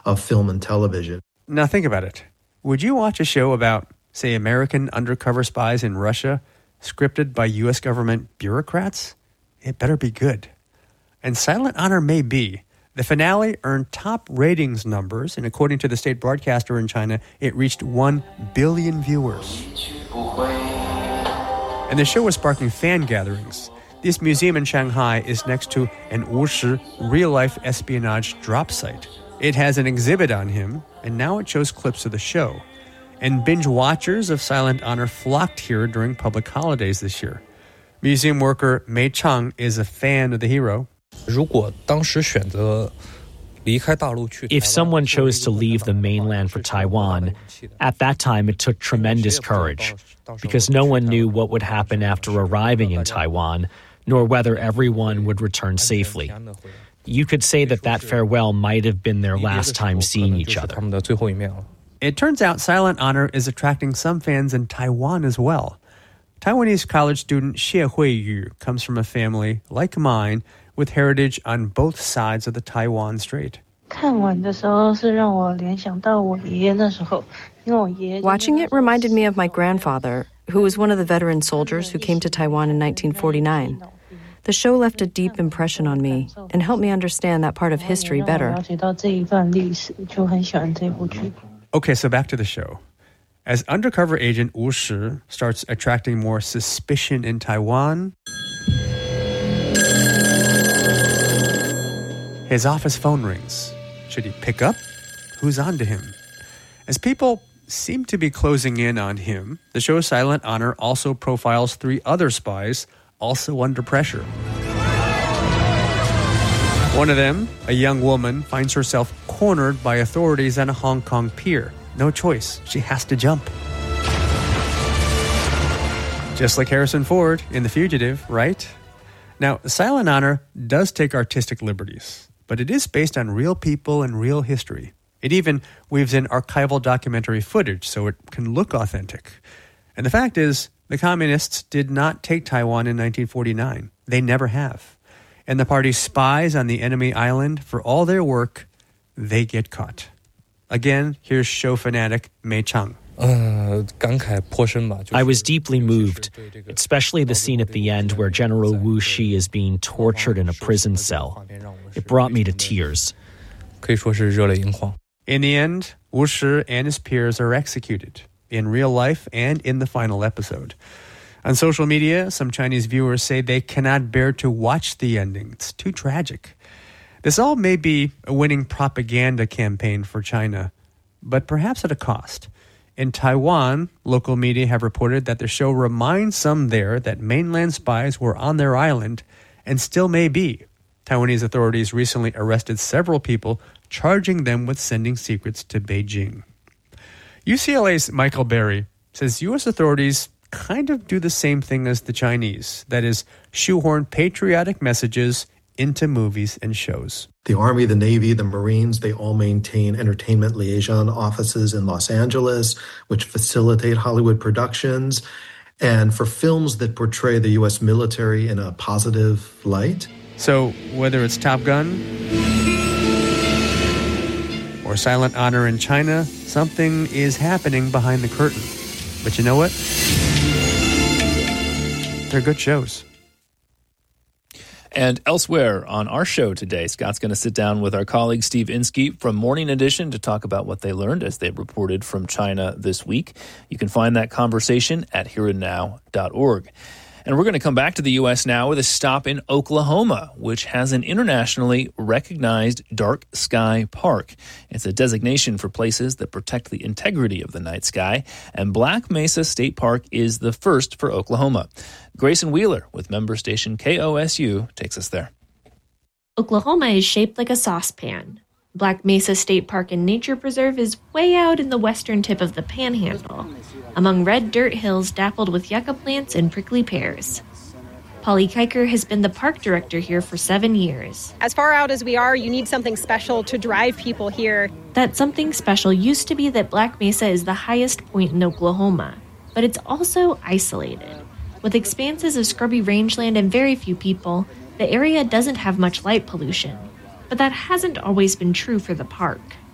of film and television. Now think about it. Would you watch a show about, say, American undercover spies in Russia, scripted by U.S. government bureaucrats? It better be good. And Silent Honor may be. The finale earned top ratings numbers, and according to the state broadcaster in China, it reached 1 billion viewers. And the show was sparking fan gatherings. This museum in Shanghai is next to an Wushi real-life espionage drop site. It has an exhibit on him, and now it shows clips of the show. And binge watchers of Silent Honor flocked here during public holidays this year. Museum worker Mei Chang is a fan of the hero. If someone chose to leave the mainland for Taiwan, at that time it took tremendous courage, because no one knew what would happen after arriving in Taiwan, nor whether everyone would return safely. You could say that farewell might have been their last time seeing each other. It turns out Silent Honor is attracting some fans in Taiwan as well. Taiwanese college student Xie Huiyu comes from a family, like mine, with heritage on both sides of the Taiwan Strait. Watching it reminded me of my grandfather, who was one of the veteran soldiers who came to Taiwan in 1949. The show left a deep impression on me and helped me understand that part of history better. Okay, so back to the show. As undercover agent Wu Shi starts attracting more suspicion in Taiwan, his office phone rings. Should he pick up? Who's on to him? As people seem to be closing in on him, the show Silent Honor also profiles 3 other spies also under pressure. One of them, a young woman, finds herself cornered by authorities on a Hong Kong pier. No choice. She has to jump. Just like Harrison Ford in The Fugitive, right? Now, Silent Honor does take artistic liberties, but it is based on real people and real history. It even weaves in archival documentary footage so it can look authentic. And the fact is, the communists did not take Taiwan in 1949. They never have. And the party's spies on the enemy island, for all their work, they get caught. Again, here's show fanatic Mei Chang. I was deeply moved, especially the scene at the end where General Wu Shi is being tortured in a prison cell. It brought me to tears. In the end, Wu Shi and his peers are executed, in real life and in the final episode. On social media, some Chinese viewers say they cannot bear to watch the ending. It's too tragic. This all may be a winning propaganda campaign for China, but perhaps at a cost. In Taiwan, local media have reported that the show reminds some there that mainland spies were on their island and still may be. Taiwanese authorities recently arrested several people, charging them with sending secrets to Beijing. UCLA's Michael Berry says U.S. authorities kind of do the same thing as the Chinese, that is, shoehorn patriotic messages into movies and shows. The Army, the Navy, the Marines, they all maintain entertainment liaison offices in Los Angeles, which facilitate Hollywood productions. And for films that portray the U.S. military in a positive light. So whether it's Top Gun or Silent Honor in China, something is happening behind the curtain. But you know what? They're good shows. And elsewhere on our show today, Scott's going to sit down with our colleague Steve Inskeep from Morning Edition to talk about what they learned as they reported from China this week. You can find that conversation at hereandnow.org. And we're going to come back to the U.S. now with a stop in Oklahoma, which has an internationally recognized dark sky park. It's a designation for places that protect the integrity of the night sky, and Black Mesa State Park is the first for Oklahoma. Grayson Wheeler with member station KOSU takes us there. Oklahoma is shaped like a saucepan. Black Mesa State Park and Nature Preserve is way out in the western tip of the Panhandle, among red dirt hills dappled with yucca plants and prickly pears. Polly Kiker has been the park director here for 7 years. As far out as we are, you need something special to drive people here. That something special used to be that Black Mesa is the highest point in Oklahoma, but it's also isolated. With expanses of scrubby rangeland and very few people, the area doesn't have much light pollution. But that hasn't always been true for the park.